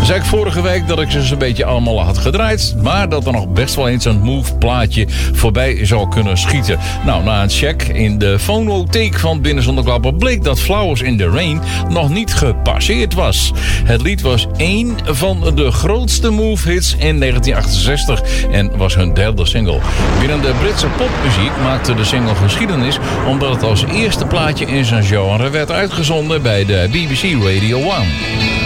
Zei ik vorige week dat ik ze een beetje allemaal had gedraaid, maar dat er nog best wel eens een Move plaatje voorbij zou kunnen schieten. Nou, na een check in de fonotheek van Binnen Zonder Klappen bleek dat Flowers in the Rain nog niet gepasseerd was. Het lied was één van de grootste Move-hits in 1968 en was hun derde single. Binnen de Britse popmuziek maakte de single geschiedenis omdat het als eerste plaatje in zijn genre werd uitgezonden bij de BBC Radio 1.